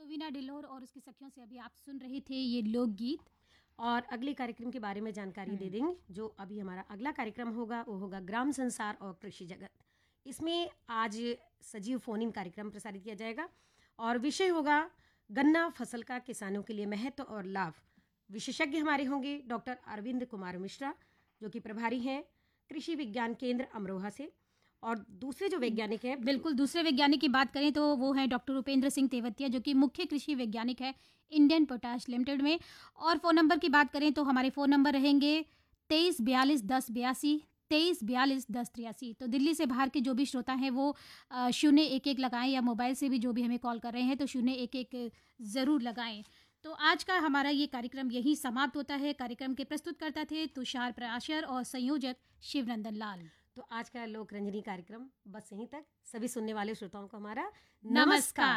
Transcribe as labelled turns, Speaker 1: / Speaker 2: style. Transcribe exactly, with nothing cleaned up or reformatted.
Speaker 1: वीना डिल्लोर और उसकी सखियों से अभी आप सुन रहे थे ये लोकगीत।
Speaker 2: और अगले कार्यक्रम के बारे में जानकारी दे देंगे। जो अभी हमारा अगला कार्यक्रम होगा वो होगा ग्राम संसार और कृषि जगत। इसमें आज सजीव फोन इन कार्यक्रम प्रसारित किया जाएगा और विषय होगा गन्ना फसल का किसानों के लिए महत्व और लाभ। विशेषज्ञ हमारे होंगे डॉक्टर अरविंद कुमार मिश्रा, जो कि प्रभारी हैं कृषि विज्ञान केंद्र अमरोहा से। और दूसरे जो वैज्ञानिक हैं,
Speaker 1: बिल्कुल दूसरे वैज्ञानिक की बात करें तो वो हैं डॉक्टर उपेंद्र सिंह तेवतिया, जो कि मुख्य कृषि वैज्ञानिक है इंडियन पोटाश लिमिटेड में। और फ़ोन नंबर की बात करें तो हमारे फ़ोन नंबर रहेंगे तेईस बयालीस दस बयासी, तेईस बयालीस दस तिरासी। तो दिल्ली से बाहर के जो भी श्रोता हैं वो शून्य एक एक लगाएं, या मोबाइल से भी जो भी हमें कॉल कर रहे हैं तो शून्य एक एक ज़रूर लगाएं। तो आज का हमारा ये कार्यक्रम यही समाप्त होता है। कार्यक्रम के प्रस्तुतकर्ता थे तुषार पराशर और संयोजक शिवनंदन लाल।
Speaker 2: तो आज का लोक रंजनी कार्यक्रम बस यहीं तक। सभी सुनने वाले श्रोताओं को हमारा
Speaker 1: नमस्कार।